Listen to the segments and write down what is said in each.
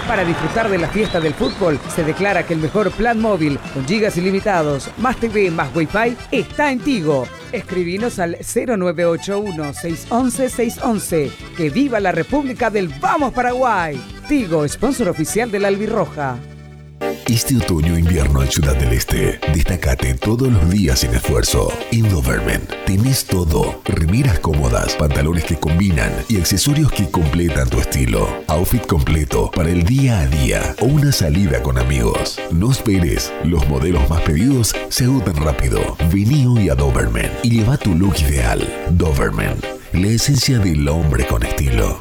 Para disfrutar de la fiesta del fútbol, se declara que el mejor plan móvil, con gigas ilimitados, más TV, más Wi-Fi, está en Tigo. Escribinos al 0981-611-611. ¡Que viva la República del Vamos Paraguay! Tigo, sponsor oficial de la Albirroja. Este otoño-invierno en Ciudad del Este, destácate todos los días sin esfuerzo. En Doberman tenés todo: remeras cómodas, pantalones que combinan y accesorios que completan tu estilo. Outfit completo para el día a día o una salida con amigos. No esperes, los modelos más pedidos se agotan rápido. Vení hoy a Doberman y lleva tu look ideal. Doberman, la esencia del hombre con estilo.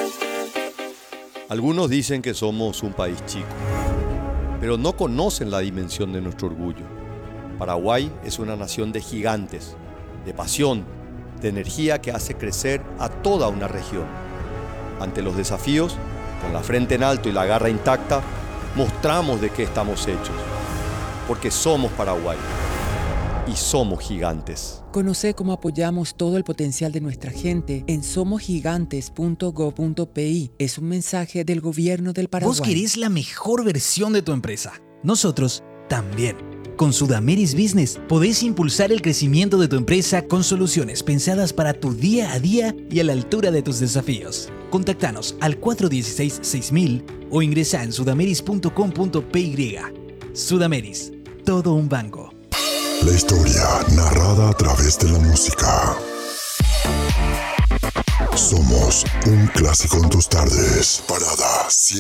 Algunos dicen que somos un país chico, pero no conocen la dimensión de nuestro orgullo. Paraguay es una nación de gigantes, de pasión, de energía que hace crecer a toda una región. Ante los desafíos, con la frente en alto y la garra intacta, mostramos de qué estamos hechos, porque somos Paraguay y somos gigantes. Conoce cómo apoyamos todo el potencial de nuestra gente en somosgigantes.go.pi. Es un mensaje del gobierno del Paraguay. Vos querés la mejor versión de tu empresa. Nosotros también. Con Sudameris Business podés impulsar el crecimiento de tu empresa con soluciones pensadas para tu día a día y a la altura de tus desafíos. Contactanos al 416-6000 o ingresá en sudameris.com.py. Sudameris, todo un banco. La historia narrada a través de la música. Somos un clásico en tus tardes. Parada